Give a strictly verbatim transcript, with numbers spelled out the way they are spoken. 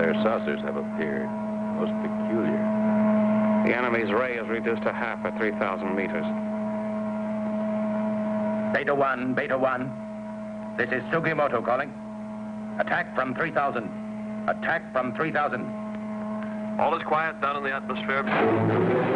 Their saucers have appeared. Most peculiar. The enemy's ray is reduced to half at three thousand meters. Beta one, Beta one. This is Sugimoto calling. Attack from three thousand. Attack from three thousand. All is quiet down in the atmosphere.